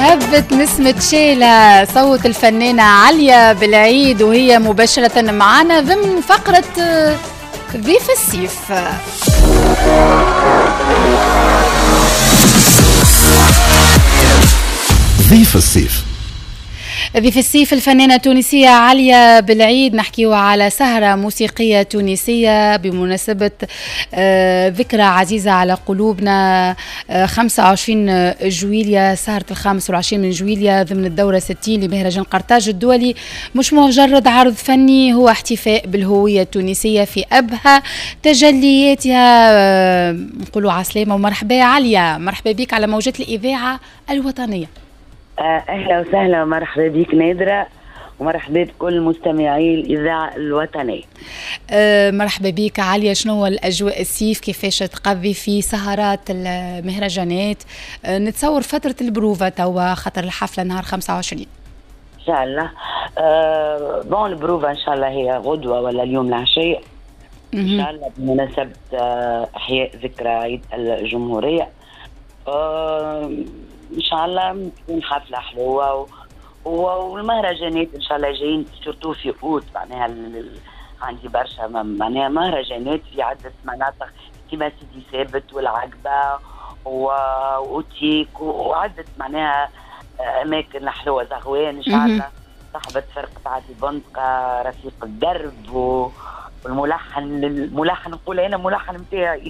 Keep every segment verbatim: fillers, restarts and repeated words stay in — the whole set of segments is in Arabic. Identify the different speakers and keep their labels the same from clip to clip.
Speaker 1: هبت نسمة شيلة صوت الفنانة عليا بالعيد وهي مباشرة معنا ضمن فقرة ضيف السيف.
Speaker 2: ضيف السيف
Speaker 1: ضيف السيف الفنانة التونسية عليا بالعيد، نحكيو على سهرة موسيقية تونسية بمناسبة آه ذكرى عزيزة على قلوبنا، آه خمسة وعشرين جويليا، سهرة الخامس والعشرين من جويليا ضمن الدورة ستين لمهرجان قرطاج الدولي. مش مجرد عرض فني، هو احتفاء بالهوية التونسية في أبهى تجلياتها. آه نقولوا عسلامة ومرحبا عليا، مرحبا بك على موجات الإذاعة الوطنية.
Speaker 3: أهلا وسهلا ومرحبا بك نادرة، ومرحبا بكل مستمعي الإذاعة الوطنية.
Speaker 1: أه مرحبا بك عليا. شنو الأجواء السيف؟ كيفاش تقضي في سهرات المهرجانات؟ أه نتصور فترة البروفة توا خاطر الحفلة نهار خمسة وعشرين
Speaker 3: إن شاء الله. أه بون البروفة إن شاء الله هي غدوة ولا اليوم العشية إن شاء الله بمناسبة أه إحياء ذكرى عيد الجمهورية. أه ان شاء الله تكون حفله حلوه، والمهرجانات ان شاء الله جايين سورتو في اوت. معناها عندي برشا معناها مهرجانات في عده مناطق كما سيدي ثابت والعقبه واوتيك وعده معناها اماكن حلوه زغوان ان شاء الله. صاحبه فرقه عادي بندقه، رفيق الدرب والملحن الملحن نقول انا ملحن نتاعي.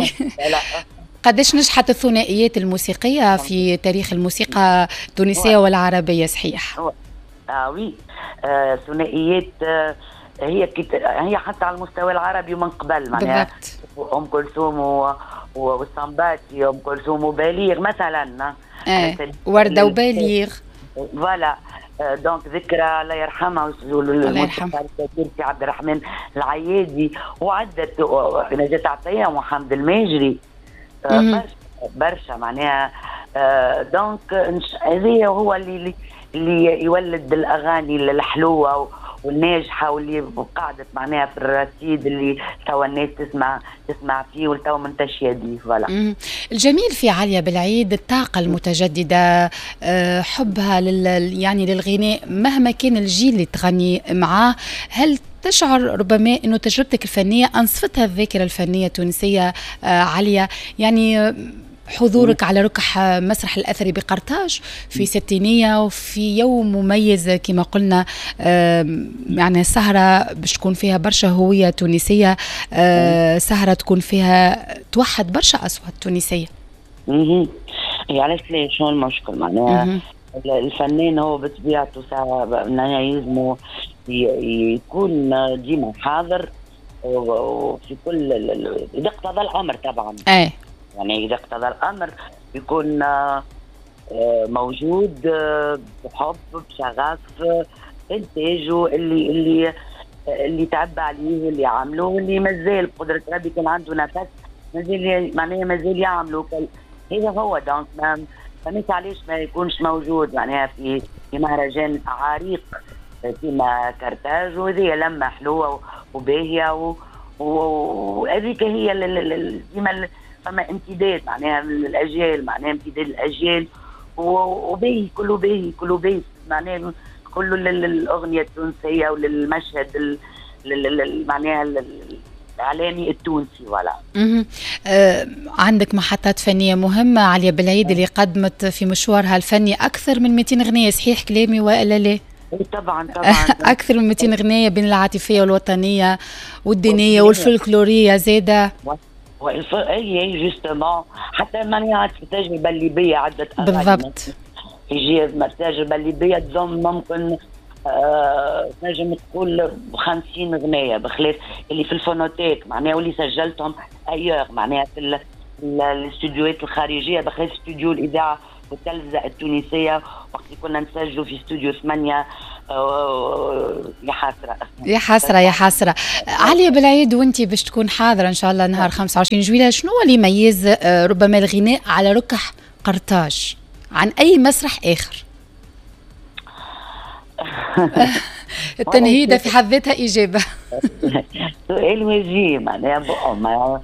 Speaker 1: قديش نجحت الثنائيات الموسيقية في تاريخ الموسيقى التونسية والعربية صحيح؟
Speaker 3: اه وي آه ثنائيات آه هي كت... هي حتى على المستوى العربي ومن قبل معناها ام كلثوم والصنباتي، ام كلثوم وبليغ مثلا.
Speaker 1: آه. وردة وبليغ
Speaker 3: فوالا. آه دونك ذكرى الله يرحمها
Speaker 1: الله يرحمها
Speaker 3: في عبد الرحمن العيادي، وعدت نجاة عطية ومحمد الماجري. برشا برشا معناها. آه دونك هذا هو اللي اللي يولد الاغاني الحلوه والناجحه واللي قاعدت معناها في الرصيد اللي توا الناس تسمع تسمع فيه وتوا منتشيه به. فوالا.
Speaker 1: الجميل في عليا بالعيد الطاقه المتجدده، آه حبها لل يعني للغناء مهما كان الجيل اللي تغني معاه. هل تشعر ربما أنه تجربتك الفنية أنصفتها الذاكرة الفنية التونسية آه عليا؟ يعني حضورك على ركح مسرح الأثري بقرطاج في ستينية وفي يوم مميز كما قلنا، آه يعني سهرة باش تكون فيها برشا هوية تونسية، آه سهرة تكون فيها توحد برشا أصوات تونسية.
Speaker 3: اها علاش لا؟ شنو المشكل معناها؟ الفنان هو بطبيعته يلزمه يكون ديما حاضر وفي كل إذا اقتضى الأمر طبعا.
Speaker 1: أي.
Speaker 3: يعني إذا اقتضى الأمر يكون موجود بحب بشغف إنتاجه اللي اللي اللي تعب عليه واللي عمله واللي مازال قدرة ربي كان عنده نفس مازال معناها مازال يعمله. هذا هو دونك ما فمش علاش ما يكونش موجود معناها في في مهرجان عريق كما قرطاج. وهذه لمه حلوه وباهيه وهذيك هي ديما فما امتداد معناها الاجيال، معناها امتداد الاجيال وباهي كله باهي كله باهي معناها كله للاغنيه التونسيه وللمشهد معناها الإعلامي التونسي. ولا
Speaker 1: آه عندك محطات فنية مهمة عليا بالعيد اللي قدمت في مشوارها الفني أكثر من مئتين أغنية، صحيح كلامي وإلا لا؟
Speaker 3: طبعا طبعا
Speaker 1: أكثر من مئتين أغنية بين العاطفية والوطنية والدينية والفلكلورية زادة.
Speaker 3: اي جوستومون حتى ماني التجربة الليبية عدة أغاني
Speaker 1: بالضبط.
Speaker 3: يجي التجربة الليبية تضم ممكن آه نجم تقول خمسين أغنية بخلاف اللي في الفونوتيك معناها واللي سجلتهم أيور معناها في الاستوديوهات الخارجية بخلاف استوديو الإذاعة والتلفزة التونسية وقت كنا نسجلوا في استوديو ثمانية. آه يا حسرة
Speaker 1: يا حسرة يا حسرة. عليا بالعيد وانتي باش تكون حاضرة إن شاء الله نهار خمسة وعشرين جويلية، شنو اللي يميز آه ربما الغناء على ركح قرطاج عن أي مسرح آخر؟ التنهيدة في حد ذاتها إجابة.
Speaker 3: سؤال وجيه معناها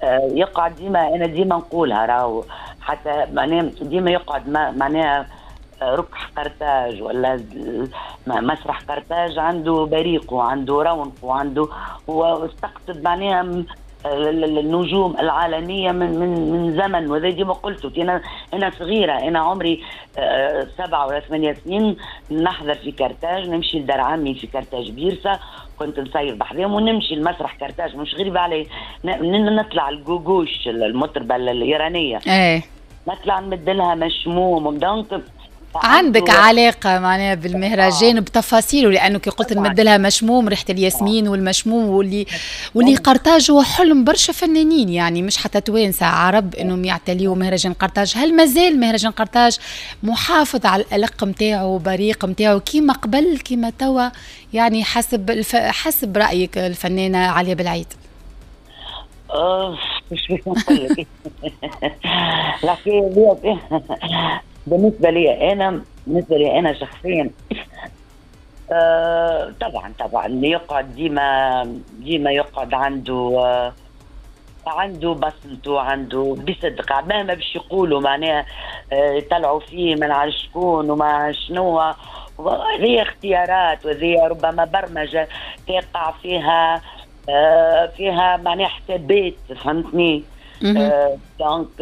Speaker 3: يقعد ديما، أنا ديما نقولها راهو حتى معناها ديما يقعد معناها ركح قرطاج ولا مسرح قرطاج عنده بريق وعنده رونق وعنده واستقطب معناها النجوم العالمية من من من زمن. وزي ديما قلت أنا أنا صغيرة، أنا عمري سبعة ولا ثمانية سنين نحضر في كرتاج، نمشي لدار عمي في كرتاج بيرسا، كنت نصير بحذاهم ونمشي المسرح كرتاج مش غريبة علي. نطلع الجوجوش المطربة الإيرانية
Speaker 1: ايه
Speaker 3: نطلع نمدلها مشموم دونك
Speaker 1: عندك علاقة معناها بالمهرجان آه. بتفاصيله، لأنه كي قلت نمدلها مشموم ريحة الياسمين آه. والمشموم واللي واللي قرطاج هو حلم برشا فنانين، يعني مش حتى توانسة عرب إنهم يعتليوا مهرجان قرطاج. هل مازال مهرجان قرطاج محافظ على الألق متاعه بريق متاعه كيما قبل كيما توا؟ يعني حسب الف... حسب رأيك الفنانة عليا بالعيد.
Speaker 3: اه مش باش نقول لك لكن بالنسبة لي أنا بالنسبة لي أنا شخصيا آه طبعا طبعا يقعد ديما ديما يقعد عنده آه عنده بصمته، عنده بصدق مهما باش يقولوا معناها آه يطلعوا فيه ما نعرف شكون وما شنو، هذه اختيارات وهذه ربما برمجة تقع فيها آه فيها معناها حسابات، فهمتني؟ آه دونك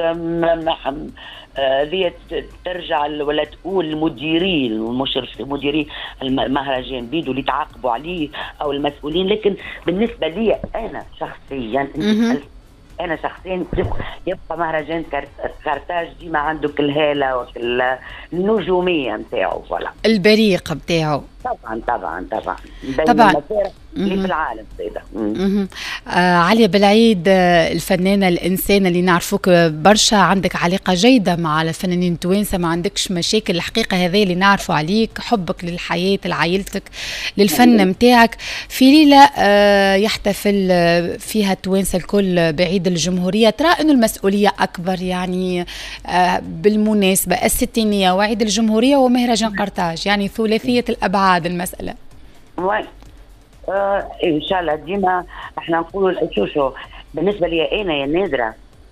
Speaker 3: هذه آه ترجع ولا تقول المديرين المشرف مديري المهرجان بيدو اللي تعاقبوا عليه او المسؤولين. لكن بالنسبه لي انا شخصيا انا شخصيا يبقى مهرجان قرطاج ديما عنده كل هاله وكل النجوميه نتاعو فوالا
Speaker 1: البريق نتاعو.
Speaker 3: طبعا طبعا طبعا
Speaker 1: طبعا
Speaker 3: اللي في العالم زيدا.
Speaker 1: آه عليا بالعيد آه الفنانة الإنسانة اللي نعرفوك برشا، عندك علاقة جيدة مع الفنانين التوانسة، ما عندكش مشاكل الحقيقة، هذا اللي نعرفوا عليك، حبك للحياة لعائلتك للفن متاعك. في ليلة آه يحتفل فيها التوانسة الكل بعيد الجمهورية، ترى أنه المسؤولية أكبر يعني آه بالمناسبة الستينية وعيد الجمهورية ومهرجان قرطاج، يعني ثلاثية الأبعاد المسألة.
Speaker 3: وين آه ان شاء الله ديما احنا نقول شو شو بالنسبه لي انا يا نادره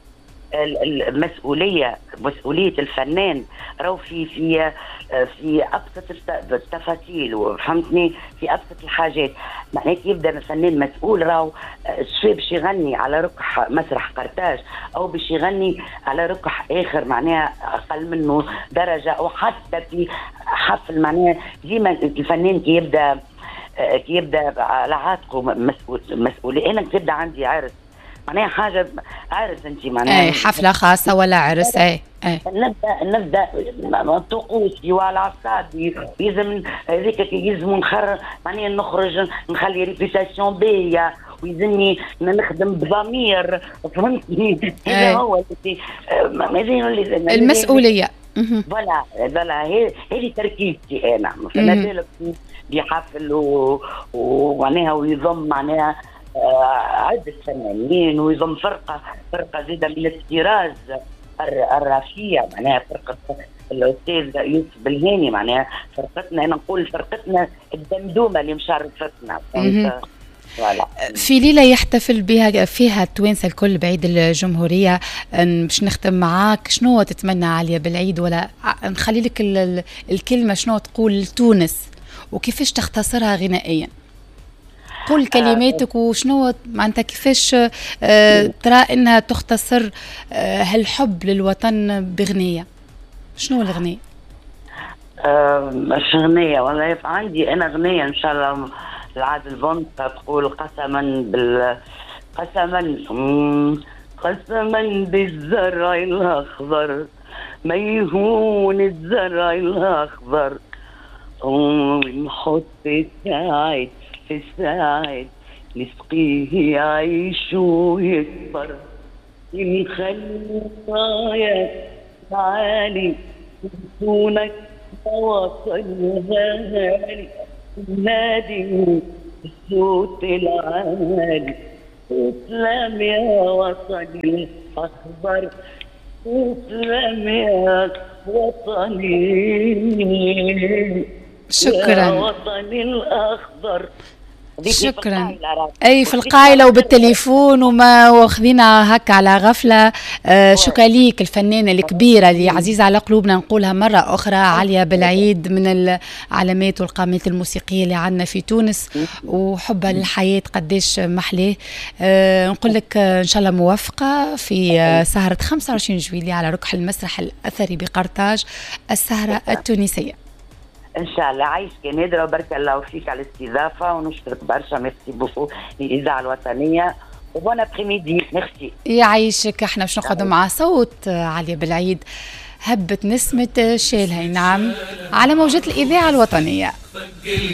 Speaker 3: المسؤوليه مسؤوليه الفنان راهو في في في ابسط التفاصيل وفهمتني في ابسط الحاجات. معناته يبدا الفنان مسؤول راهو الشاب باش يغني على ركح مسرح قرطاج او باش يغني على ركح اخر معناها اقل منه درجه، او حتى في حفل معناها ديما الفنان كي يبدا كي يبدا على عاتقه مسؤول مسؤولي. انا كي يبدا عندي عرس معناها حاجه عرس انت معناها
Speaker 1: اي حفله خاصه ولا عرس اي اي
Speaker 3: نبدا نبدا طقوسي وعلى اعصابي لازم هذيك كي يلزم نخر معناها نخرج نخلي ريبيتاسيون باهيه ويلزمني نخدم بضمير، فهمتني؟ هذا هو اللي
Speaker 1: المسؤوليه.
Speaker 3: فوالا فوالا هذه تركيزتي انا. فما بالك بيحفل ومعناها ويضم معناها آه عدة فنانين ويضم فرقة فرقة زيادة من الطراز الرفيع معناها فرقة الأستاذ يوسف بالهاني معناها فرقتنا. أنا نقول فرقتنا الدمدومة اللي مشرفتنا.
Speaker 1: في ليلة يحتفل بها فيها التوانسة الكل بعيد الجمهورية، باش نختم معاك، شنو تتمنى عليا بالعيد؟ ولا نخلي لك الكلمة شنو تقول تونس وكيفاش تختصرها غنائيا؟ قول كلماتك وشنو معناتها كيفاش آه ترى انها تختصر آه هالحب للوطن بغنية. شنو الغنية؟
Speaker 3: آه مش غنية والله عندي انا غنية ان شاء الله العاد البنت تقول قسما بال قسما قسما بالزرع الاخضر ما يهون الزرع الاخضر ونحط الساعد في الساعد نسقيه يعيش ويكبر نخلي راية عالي دونك وصل هالي نادي الصوت العالي اسلام يا وطني الاخضر اسلام يا وطني
Speaker 1: شكرا
Speaker 3: يا وطني الأخضر.
Speaker 1: شكرا. اي في القايله وبالتليفون وما واخذينا هكا على غفله. آه شكرا ليك الفنانه الكبيره اللي عزيزه على قلوبنا، نقولها مره اخرى، عليا بالعيد، من العلامات والقامات الموسيقيه اللي عندنا في تونس، وحبها للحياه قديش محلاه. آه نقول لك ان شاء الله موفقه في آه سهره خمسة وعشرين جويلية على ركح المسرح الاثري بقرطاج، السهره التونسيه.
Speaker 3: ان شاء الله. عايشك نادرة وبارك الله فيك على الاستضافه، ونشكرك برشا. ميرسي بوكو للاذاعه الوطنيه، وبون ابخي ميرسي.
Speaker 1: يعيشك. احنا باش نقعدوا مع صوت عليا بالعيد، هبت نسمه شالهي، نعم، على موجات الاذاعه الوطنيه.